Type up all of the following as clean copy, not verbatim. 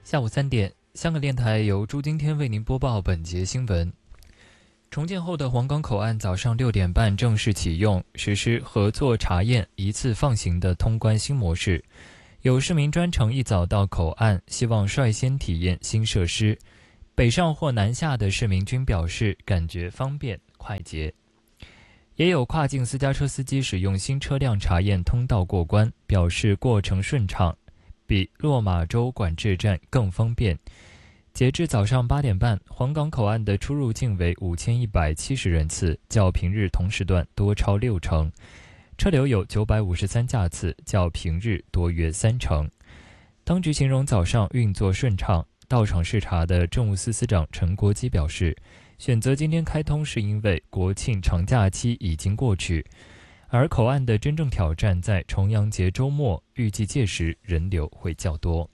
下午3点，香港电台由朱今天为您播报本节新闻。重建后的皇岗口岸早上6点半正式启用，实施合作查验、一次放行的通关新模式。有市民专程一早到口岸，希望率先体验新设施。北上或南下的市民均表示感觉方便快捷。也有跨境私家车司机使用新车辆查验通道过关，表示过程顺畅，比落马洲管制站更方便。截至早上8点半，皇岗口岸的出入境为5170人次，较平日同时段多超6成。车流有953架次，较平日多约3成。当局形容早上运作顺畅。到场视察的政务司司长陈国基表示，选择今天开通是因为国庆长假期已经过去，而口岸的真正挑战在重阳节周末，预计届时人流会较多。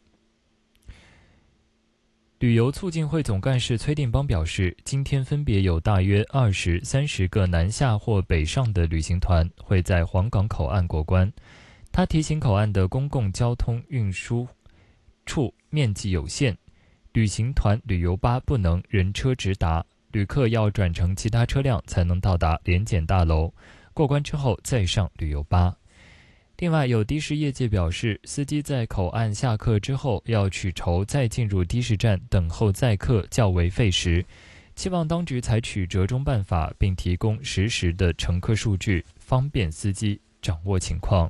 旅游促进会总干事崔定邦表示，今天分别有大约20、30个南下或北上的旅行团会在皇岗口岸过关。他提醒口岸的公共交通运输处面积有限，旅行团旅游巴不能人车直达，旅客要转乘其他车辆才能到达联检大楼，过关之后再上旅游巴。另外，有的士业界表示，司机在口岸下客之后要取酬再进入的士站等候载客较为费时，期望当局采取折中办法，并提供实时的乘客数据，方便司机掌握情况。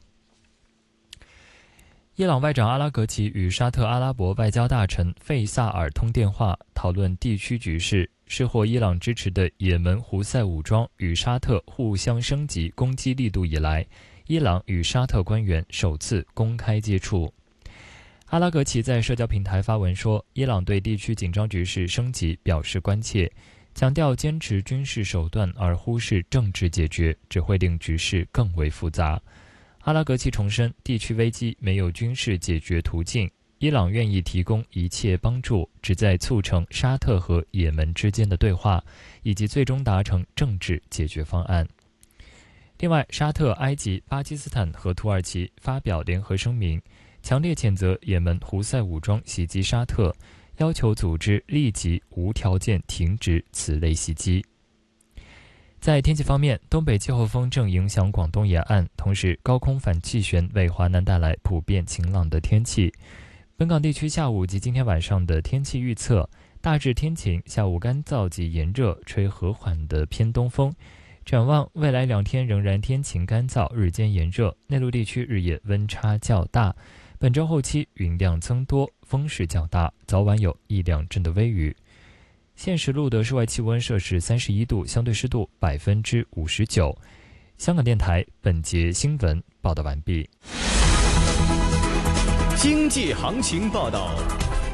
伊朗外长阿拉格齐与沙特阿拉伯外交大臣费萨尔通电话，讨论地区局势，是获伊朗支持的也门胡塞武装与沙特互相升级攻击力度以来，伊朗与沙特官员首次公开接触。阿拉格齐在社交平台发文说，伊朗对地区紧张局势升级表示关切，强调坚持军事手段而忽视政治解决，只会令局势更为复杂。阿拉格齐重申，地区危机没有军事解决途径，伊朗愿意提供一切帮助，旨在促成沙特和也门之间的对话，以及最终达成政治解决方案。另外，沙特、埃及、巴基斯坦和土耳其发表联合声明，强烈谴责也门胡塞武装袭击沙特，要求组织立即无条件停止此类袭击。在天气方面，东北季候风正影响广东沿岸，同时高空反气旋为华南带来普遍晴朗的天气。本港地区下午及今天晚上的天气预测，大致天晴，下午干燥及炎热，吹和缓的偏东风。展望未来2天仍然天晴干燥，日间炎热，内陆地区日夜温差较大。本周后期云量增多，风势较大，早晚有1-2阵的微雨。现时路的室外气温摄氏31度，相对湿度59%。香港电台本节新闻报道完毕。 经济行情报道。